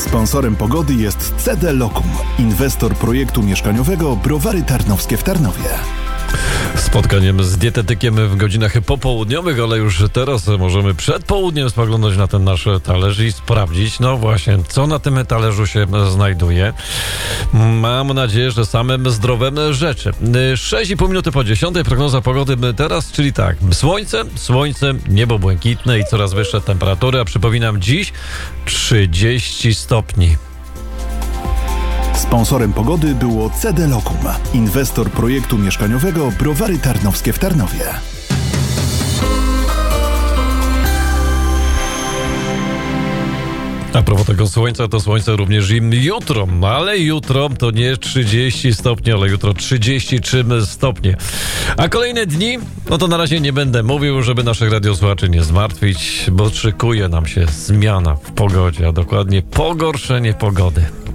Sponsorem pogody jest CD Locum, inwestor projektu mieszkaniowego Browary Tarnowskie w Tarnowie. Spotkaniem z dietetykiem w godzinach popołudniowych, ale już teraz możemy przed południem spoglądać na ten nasz talerz i sprawdzić, no właśnie, co na tym talerzu się znajduje. Mam nadzieję, że same zdrowe rzeczy. 6,5 minuty po 10, prognoza pogody teraz, czyli tak, słońce, niebo błękitne i coraz wyższe temperatury, a przypominam, dziś 30 stopni. Sponsorem pogody było CD Locum, inwestor projektu mieszkaniowego Browary Tarnowskie w Tarnowie. A propos tego słońca, to słońce również i jutro, ale jutro to nie 30 stopni, ale jutro 33 stopnie. A kolejne dni, no to na razie nie będę mówił, żeby naszych radiosłuchaczy nie zmartwić, bo szykuje nam się zmiana w pogodzie, a dokładnie pogorszenie pogody.